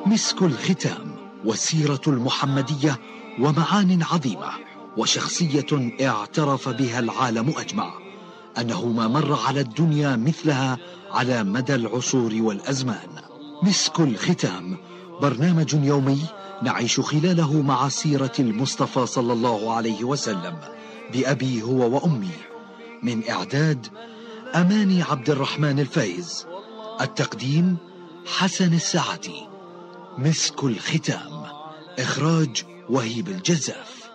مسك الختام، والسيرة المحمدية ومعان عظيمة، وشخصية اعترف بها العالم أجمع أنه ما مر على الدنيا مثلها على مدى العصور والأزمان. مسك الختام برنامج يومي نعيش خلاله مع سيرة المصطفى صلى الله عليه وسلم بأبي هو وأمي. من إعداد أماني عبد الرحمن الفايز، التقديم حسن الساعتي. مسك الختام، إخراج وهيب الجزاف.